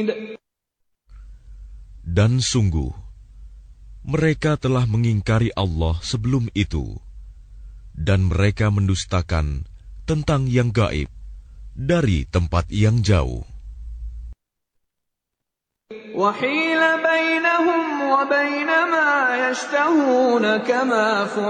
Dan sungguh, mereka telah mengingkari Allah sebelum itu, dan mereka mendustakan tentang yang gaib dari tempat yang jauh. وَحِيلَ بَيْنَهُمْ وَبَيْنَ مَا يَشْتَهُونَ كَمَا